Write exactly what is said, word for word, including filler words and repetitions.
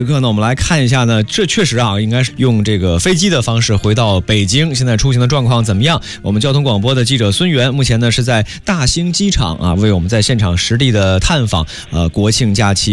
此刻呢，我们来看一下呢，这确实啊，应该是用这个飞机的方式回到北京，现在出行的状况怎么样？我们交通广播的记者孙源目前呢是在大兴机场啊，为我们在现场实地的探访呃国庆假期。